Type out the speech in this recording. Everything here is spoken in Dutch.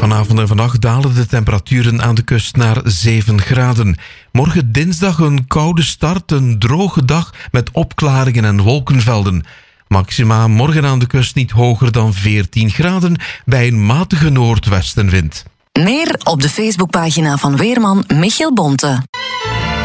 Vanavond en vannacht dalen de temperaturen aan de kust naar 7 graden. Morgen dinsdag een koude start, een droge dag met opklaringen en wolkenvelden. Maxima morgen aan de kust niet hoger dan 14 graden bij een matige noordwestenwind. Meer op de Facebookpagina van weerman Michiel Bonte.